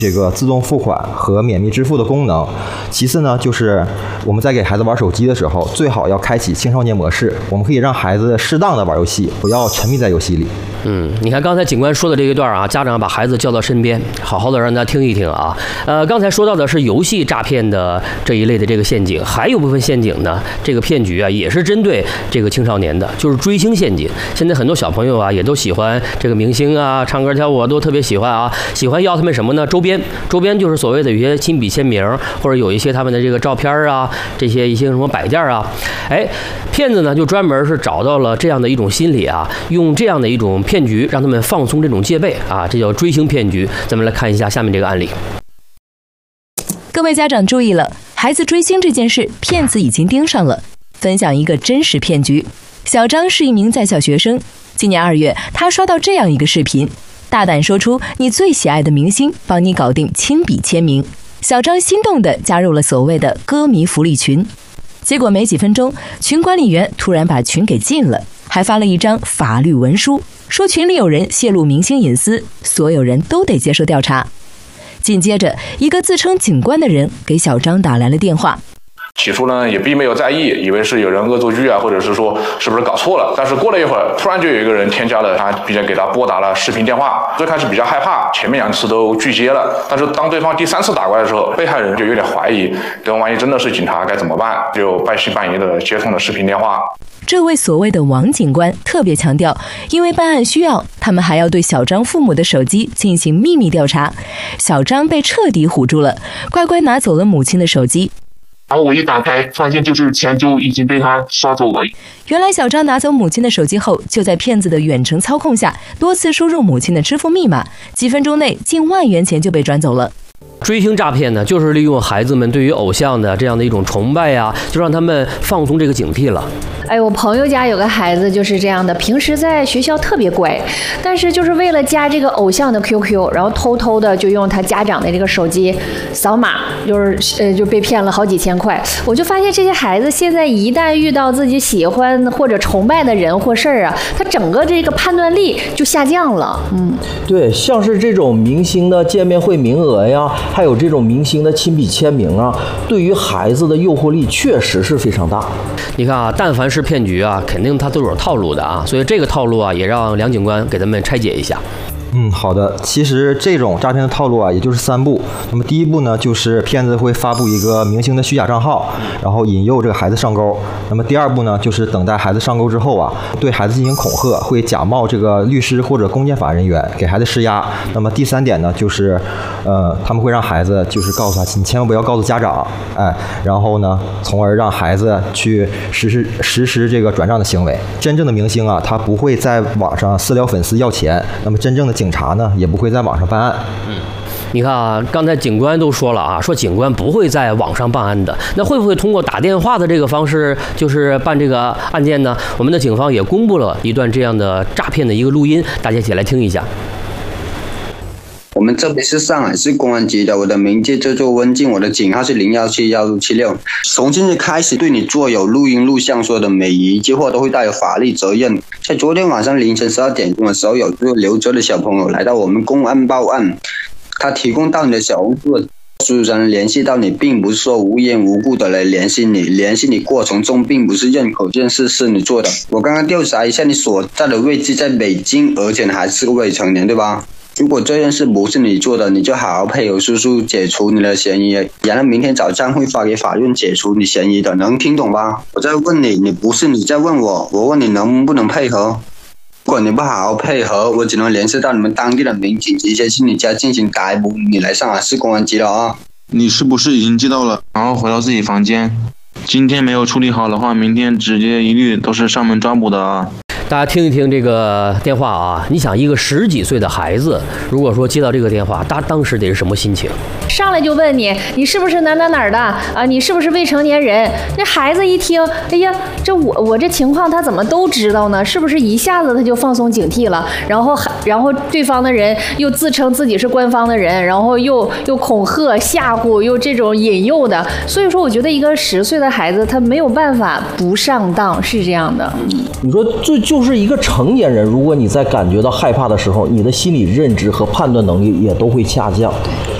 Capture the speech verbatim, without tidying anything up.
这个自动付款和免密支付的功能。其次呢，就是我们在给孩子玩手机的时候，最好要开启青少年模式，我们可以让孩子适当的玩游戏，不要沉迷在游戏里。 嗯，你看刚才警官说的这一段啊，家长把孩子叫到身边，好好的让他听一听啊。呃，刚才说到的是游戏诈骗的这一类的这个陷阱，还有部分陷阱呢，这个骗局啊也是针对这个青少年的，就是追星陷阱。现在很多小朋友啊也都喜欢这个明星啊，唱歌跳舞啊都特别喜欢啊，喜欢要他们什么呢？周边，周边就是所谓的有些亲笔签名，或者有一些他们的这个照片啊，这些一些什么摆件啊，哎，骗子呢就专门是找到了这样的一种心理啊，用这样的一种骗局让他们放松这种戒备啊，这叫追星骗局。咱们来看一下下面这个案例。 各位家长注意了，孩子追星这件事，骗子已经盯上了。分享一个真实骗局。小张是一名在校学生，今年二月，他刷到这样一个视频，大胆说出你最喜爱的明星，帮你搞定亲笔签名。小张心动地加入了所谓的歌迷福利群，结果没几分钟，群管理员突然把群给禁了，还发了一张法律文书，说群里有人泄露明星隐私，所有人都得接受调查。紧接着，一个自称警官的人给小张打来了电话。 起初呢也并没有在意，以为是有人恶作剧啊，或者是说是不是搞错了。但是过了一会儿，突然就有一个人添加了他，并且给他拨打了视频电话。最开始比较害怕，前面两次都拒接了。但是当对方第三次打过来的时候，被害人就有点怀疑，这万一真的是警察该怎么办？就半信半疑的接通了视频电话。 这位所谓的王警官特别强调，因为办案需要，他们还要对小张父母的手机进行秘密调查。小张被彻底唬住了，乖乖拿走了母亲的手机。 然后我一打开，发现就是钱就已经被他刷走了。 原来小张拿走母亲的手机后，就在骗子的远程操控下，多次输入母亲的支付密码，几分钟内近万元钱就被转走了。 追星诈骗呢，就是利用孩子们对于偶像的这样的一种崇拜呀、啊，就让他们放松这个警惕了。 哎，我朋友家有个孩子就是这样的，平时在学校特别乖，但是就是为了加这个偶像的 Q Q， 然后偷偷的就用他家长的这个手机扫码，就是呃就被骗了好几千块。我就发现这些孩子现在一旦遇到自己喜欢或者崇拜的人或事儿啊，他整个这个判断力就下降了。嗯， 对，像是这种明星的见面会名额呀，还有这种明星的亲笔签名啊，对于孩子的诱惑力确实是非常大。 你看啊，但凡是骗局啊，肯定它都有套路的啊，所以这个套路啊，也让梁警官给咱们拆解一下。 嗯，好的。其实这种诈骗的套路啊，也就是三步。那么第一步呢，就是骗子会发布一个明星的虚假账号，然后引诱这个孩子上钩。那么第二步呢，就是等待孩子上钩之后啊，对孩子进行恐吓，会假冒这个律师或者公检法人员给孩子施压。那么第三点呢，就是呃，他们会让孩子就是告诉他，你千万不要告诉家长，哎，然后呢，从而让孩子去实施实施这个转账的行为。真正的明星啊，他不会在网上私聊粉丝要钱。那么真正的警察呢，也不会在网上办案。 嗯，你看啊，刚才警官都说了啊，说警官不会在网上办案的，那会不会通过打电话的这个方式，就是办这个案件呢？我们的警方也公布了一段这样的诈骗的一个录音，大家一起来听一下。 我们这边是上海市公安局的，我的名字叫做温静，我的警号是零幺七幺七六。从今日开始，对你做有录音录像说的每一句话都会带有法律责任。在昨天晚上凌晨十二点钟的时候，有个刘哲的小朋友来到我们公安报案，他提供到你的小红书的数才能联系到你，并不是说无缘无故的来联系你，联系你过程中并不是认可这件事是你做的。我刚刚调查一下，你所在的位置在北京，而且还是个未成年，对吧？如果这件事不是你做的，你就好好配合叔叔解除你的嫌疑，然后明天早上会发给法院解除你嫌疑的，能听懂吧？我在问你，你不是你在问我，我问你能不能配合？如果你不好好配合，我只能联系到你们当地的民警，直接去你家进行逮捕，你来上海市公安局了啊！ 你是不是已经知道了？然后回到自己房间，今天没有处理好的话，明天直接一律都是上门抓捕的啊！ 大家听一听这个电话啊，你想一个十几岁的孩子，如果说接到这个电话，他当时得是什么心情？ 上来就问你，你是不是哪哪哪儿的啊？你是不是未成年人？那孩子一听，哎呀，这我我这情况他怎么都知道呢？是不是一下子他就放松警惕了？然后然后对方的人又自称自己是官方的人，然后又又恐吓吓唬，又这种引诱的，所以说我觉得一个十岁的孩子他没有办法不上当，是这样的。 你说这就是一个成年人，如果你在感觉到害怕的时候，你的心理认知和判断能力也都会下降。